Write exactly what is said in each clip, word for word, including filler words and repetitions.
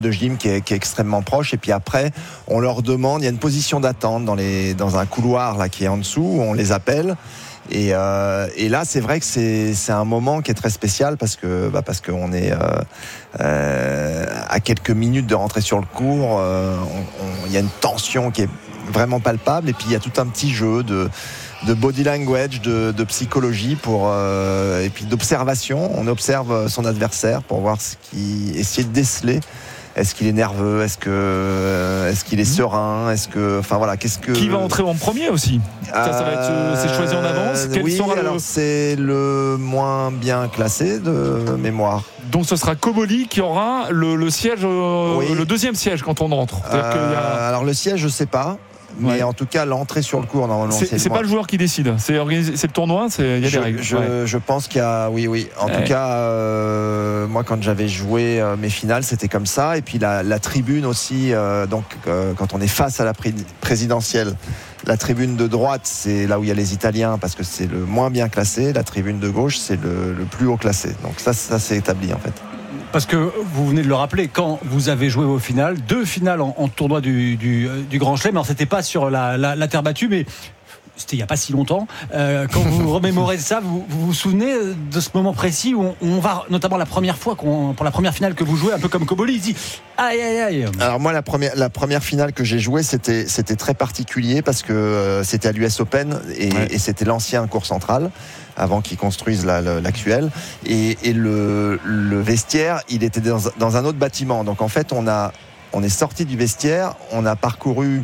de gym qui est, qui est extrêmement proche, et puis après on leur demande, il y a une position d'attente dans, les, dans un couloir là, qui est en dessous, où on les appelle. Et, euh, et là, c'est vrai que c'est, c'est un moment qui est très spécial parce que bah parce qu'on est euh, euh, à quelques minutes de rentrer sur le court. Euh, il y a une tension qui est vraiment palpable, et puis il y a tout un petit jeu de, de body language, de, de psychologie pour, euh, et puis d'observation. On observe son adversaire pour voir ce qui, essayer de déceler. Est-ce qu'il est nerveux ? Est-ce que, est-ce qu'il est serein ? Est-ce que, enfin voilà, qu'est-ce que qui va entrer en premier aussi ? euh, Ça, ça va être, c'est choisi en avance. Quel oui, sera alors le... c'est le moins bien classé de mémoire. Donc ce sera Koboli qui aura le, le siège, euh, oui. le deuxième siège quand on rentre. Euh, qu'il y a... Alors le siège, je sais pas. Mais ouais. En tout cas, l'entrée sur le court, normalement, c'est, c'est, c'est le pas le joueur qui décide. C'est, organisé, c'est le tournoi. C'est, il y a je, des règles. Je, ouais. je pense qu'il y a, oui, oui. En ouais. tout cas, euh, moi, quand j'avais joué euh, mes finales, c'était comme ça. Et puis la, la tribune aussi. Euh, donc, euh, quand on est face à la pré- présidentielle, la tribune de droite, c'est là où il y a les Italiens, parce que c'est le moins bien classé. La tribune de gauche, c'est le, le plus haut classé. Donc ça, ça c'est établi en fait. Parce que vous venez de le rappeler, quand vous avez joué aux finales, deux finales en, en tournoi du, du, du Grand Chelem, alors c'était pas sur la, la, la terre battue, mais c'était il n'y a pas si longtemps. Euh, quand vous remémorez ça, vous, vous vous souvenez de ce moment précis où on, on va, notamment la première fois, qu'on, pour la première finale que vous jouez, un peu comme Koboli, il dit aïe aïe aïe. Alors moi, la première, la première finale que j'ai jouée, c'était, c'était très particulier parce que euh, c'était à l'U S Open et, ouais. et c'était l'ancien court central, avant qu'ils construisent la, la, l'actuel. Et, et le, le vestiaire, il était dans, dans un autre bâtiment. Donc en fait, on, a, on est sorti du vestiaire, on a parcouru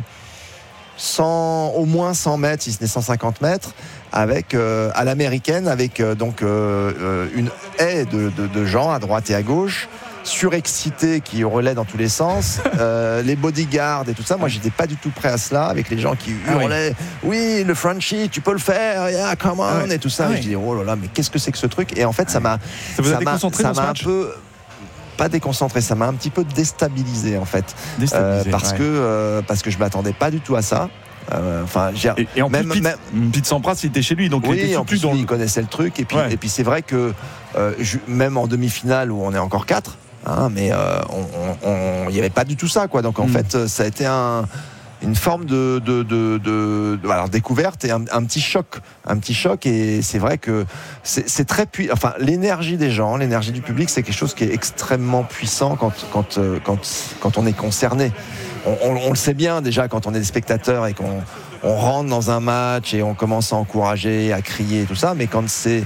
cent, au moins cent mètres, si ce n'est cent cinquante mètres, avec, euh, à l'américaine, avec euh, donc, euh, une haie de, de, de gens à droite et à gauche, surexcités qui hurlaient dans tous les sens, euh, les bodyguards et tout ça. Moi, j'étais pas du tout prêt à cela, avec les gens qui hurlaient ah oui. oui, le Frenchie, tu peux le faire, yeah, come on, ah oui. et tout ça. Ah oui. Je dis oh là là, mais qu'est-ce que c'est que ce truc ? Et en fait, ça m'a, ça, vous a ça m'a, ça m'a un peu pas déconcentré, ça m'a un petit peu déstabilisé en fait, déstabilisé, euh, parce ouais. que euh, parce que je m'attendais pas du tout à ça. Euh, enfin, j'ai et, et en même, plus, Pete, même Pete Sampras, il était chez lui, donc oui, il était en plus, dans lui, le... il connaissait le truc. Et puis, ouais. et puis c'est vrai que euh, je, même en demi-finale où on est encore quatre, hein, mais euh, il n'y avait pas du tout ça, quoi. Donc en mm. fait, ça a été un une forme de, de, de, de, de alors, découverte et un, un petit choc, un petit choc. Et c'est vrai que c'est, c'est très puissant. Enfin, l'énergie des gens, l'énergie du public, c'est quelque chose qui est extrêmement puissant quand, quand, quand, quand on est concerné. On, on, on le sait bien déjà quand on est des spectateurs et qu'on on rentre dans un match et on commence à encourager, à crier et tout ça. Mais quand c'est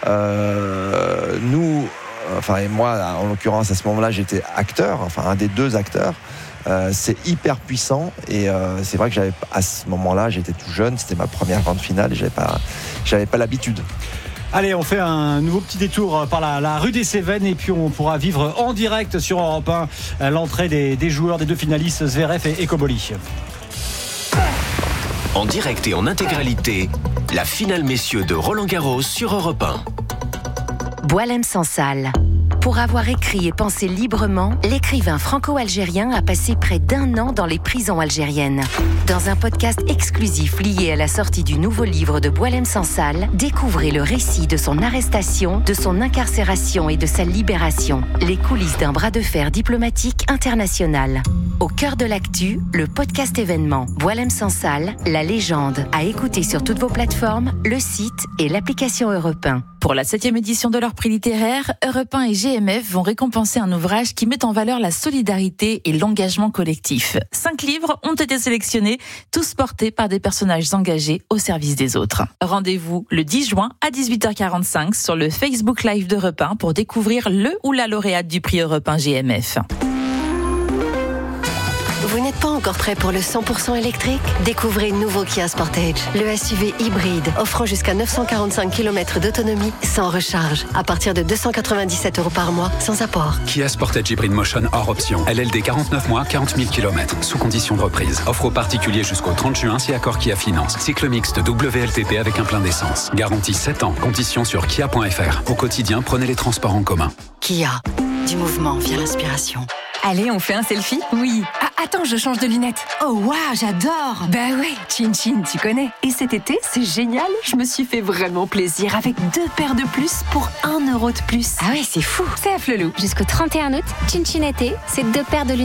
euh, nous, enfin et moi, en l'occurrence à ce moment-là, j'étais acteur, enfin un des deux acteurs. Euh, c'est hyper puissant et euh, c'est vrai que j'avais à ce moment-là, j'étais tout jeune, c'était ma première grande finale et j'avais pas, j'avais pas l'habitude. Allez, on fait un nouveau petit détour par la, la rue des Cévennes et puis on pourra vivre en direct sur Europe un l'entrée des, des joueurs, des deux finalistes, Zverev et, et Koboli. En direct et en intégralité, la finale messieurs de Roland-Garros sur Europe un. Boualem Sansal. Pour avoir écrit et pensé librement, l'écrivain franco-algérien a passé près d'un an dans les prisons algériennes. Dans un podcast exclusif lié à la sortie du nouveau livre de Boualem Sansal, découvrez le récit de son arrestation, de son incarcération et de sa libération. Les coulisses d'un bras de fer diplomatique international. Au cœur de l'actu, le podcast événement Boualem Sansal, la légende, à écouter sur toutes vos plateformes, le site et l'application Europe un. Pour la septième édition de leur prix littéraire, Europe un et G M F vont récompenser un ouvrage qui met en valeur la solidarité et l'engagement collectif. Cinq livres ont été sélectionnés, tous portés par des personnages engagés au service des autres. Rendez-vous le dix juin à dix-huit heures quarante-cinq sur le Facebook Live d'Europe un pour découvrir le ou la lauréate du prix Europe un G M F. Vous n'êtes pas encore prêt pour le cent pour cent électrique ? Découvrez le nouveau Kia Sportage, le S U V hybride offrant jusqu'à neuf cent quarante-cinq kilomètres d'autonomie sans recharge, à partir de deux cent quatre-vingt-dix-sept euros par mois, sans apport. Kia Sportage Hybrid Motion hors option. L L D quarante-neuf mois, quarante mille kilomètres, sous condition de reprise. Offre aux particuliers jusqu'au trente juin si accord Kia Finance. Cycle mixte W L T P avec un plein d'essence. Garantie sept ans. Conditions sur kia point f r. Au quotidien, prenez les transports en commun. Kia. Du mouvement via l'inspiration. Allez, on fait un selfie ? Oui. Ah, attends, je change de lunettes. Oh, waouh, j'adore. Bah ouais, Chin Chin, tu connais. Et cet été, c'est génial. Je me suis fait vraiment plaisir avec deux paires de plus pour un euro de plus. Ah ouais, c'est fou. C'est à Flelou. Jusqu'au trente et un août, Chin Chin été, c'est deux paires de lunettes